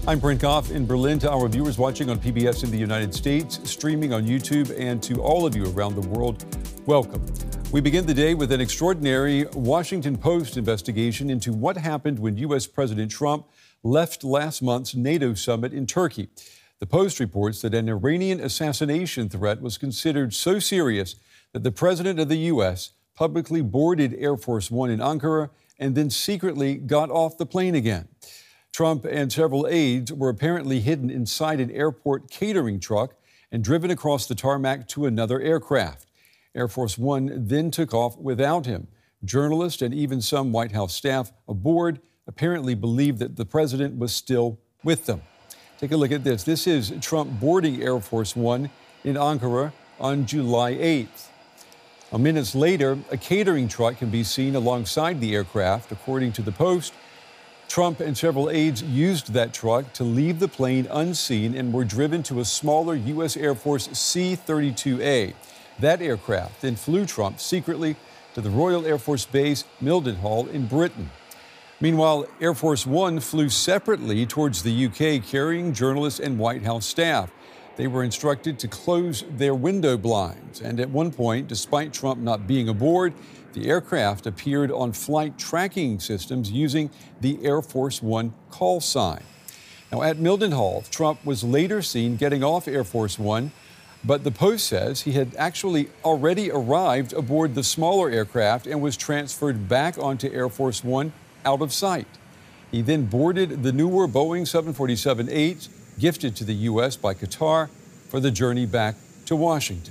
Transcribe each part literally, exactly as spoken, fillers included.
I'm Brent Goff in Berlin. To our viewers watching on P B S in the United States, streaming on YouTube, and to all of you around the world, welcome. We begin the day with an extraordinary Washington Post investigation into what happened when U S President Trump left last month's NATO summit in Turkey. The Post reports that an Iranian assassination threat was considered so serious that the president of the U S publicly boarded Air Force One in Ankara and then secretly got off the plane again. Trump and several aides were apparently hidden inside an airport catering truck and driven across the tarmac to another aircraft. Air Force One then took off without him. Journalists and even some White House staff aboard apparently believed that the president was still with them. Take a look at this. This is Trump boarding Air Force One in Ankara on July eighth. Now, minutes later, a catering truck can be seen alongside the aircraft. According to the Post, Trump and several aides used that truck to leave the plane unseen and were driven to a smaller U S Air Force C thirty-two A. That aircraft then flew Trump secretly to the Royal Air Force Base Mildenhall in Britain. Meanwhile, Air Force One flew separately towards the U K, carrying journalists and White House staff. They were instructed to close their window blinds. And at one point, despite Trump not being aboard, the aircraft appeared on flight tracking systems using the Air Force One call sign. Now, at Mildenhall, Trump was later seen getting off Air Force One, but the Post says he had actually already arrived aboard the smaller aircraft and was transferred back onto Air Force One out of sight. He then boarded the newer Boeing seven forty-seven eight gifted to the U S by Qatar for the journey back to Washington.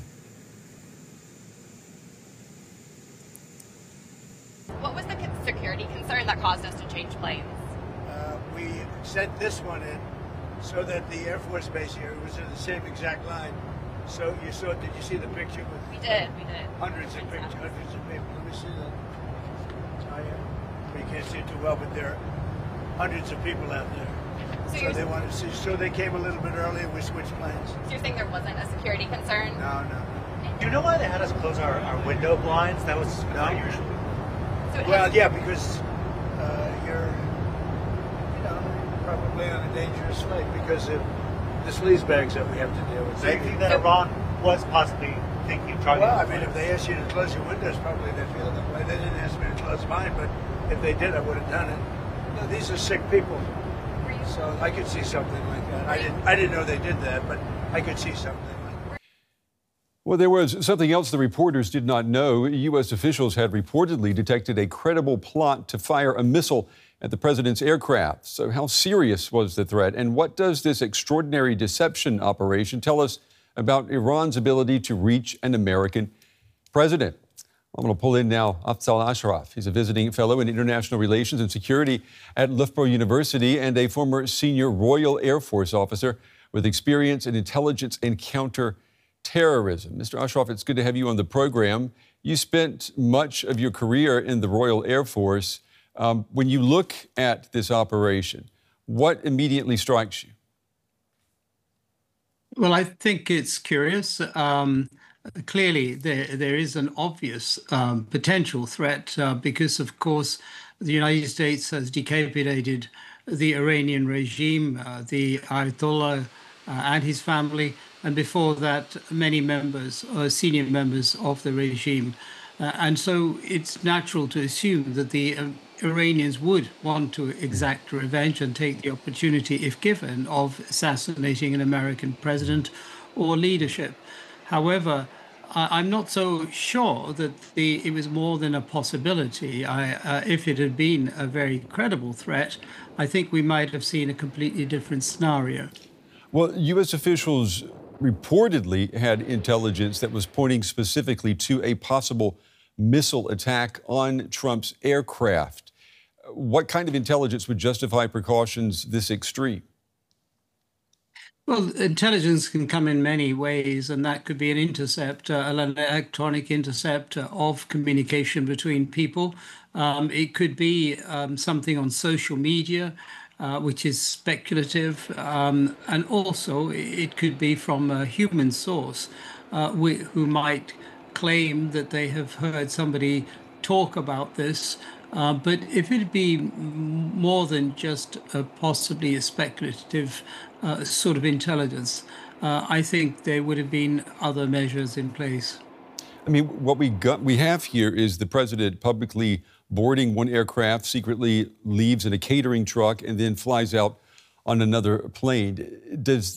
What was the security concern that caused us to change planes? Uh, we sent this one in so that the Air Force Base here was in the same exact line. So you saw, did you see the picture? With we did, we did. Hundreds of pictures, hundreds of people. Let me see that. Oh, yeah. You can't see it too well, but there are hundreds of people out there. So, so they wanted to see, so they came a little bit early and we switched planes. So you're saying there wasn't a security concern? No, no. Do you know why they had us close our, our window blinds? That was no. unusual. So well, yeah, because uh, you're, you know, probably on a dangerous flight because of the sleaze bags that we have to deal with. So you think that Iran was possibly thinking of targeting? Well, I mean, if they asked you to close your windows, probably they feel that way. They didn't ask me to close mine, but if they did, I would have done it. You know, these are sick people, so I could see something like that. I didn't, I didn't know they did that, but I could see something like that. Well, there was something else the reporters did not know. U S officials had reportedly detected a credible plot to fire a missile at the president's aircraft. So how serious was the threat? And what does this extraordinary deception operation tell us about Iran's ability to reach an American president? I'm going to pull in now Afzal Ashraf. He's a visiting fellow in international relations and security at Loughborough University and a former senior Royal Air Force officer with experience in intelligence and counterterrorism. Mister Ashraf, it's good to have you on the program. You spent much of your career in the Royal Air Force. Um, when you look at this operation, what immediately strikes you? Well, I think it's curious. Um, clearly, there there is an obvious um, potential threat uh, because, of course, the United States has decapitated the Iranian regime, uh, the Ayatollah uh, and his family, and before that, many members, uh, senior members of the regime. Uh, and so it's natural to assume that the uh, Iranians would want to exact revenge and take the opportunity, if given, of assassinating an American president or leadership. However, I, I'm not so sure that the, it was more than a possibility. I, uh, if it had been a very credible threat, I think we might have seen a completely different scenario. Well, U S officials reportedly had intelligence that was pointing specifically to a possible missile attack on Trump's aircraft. What kind of intelligence would justify precautions this extreme? Well, intelligence can come in many ways, and that could be an intercept, uh, an electronic intercept of communication between people. Um, it could be um, something on social media, uh, which is speculative, um, and also it could be from a human source uh, who might claim that they have heard somebody talk about this Uh, but if it'd be more than just a possibly a speculative uh, sort of intelligence, uh, I think there would have been other measures in place. I mean, what we got, we have here is the president publicly boarding one aircraft, secretly leaves in a catering truck, and then flies out on another plane. Does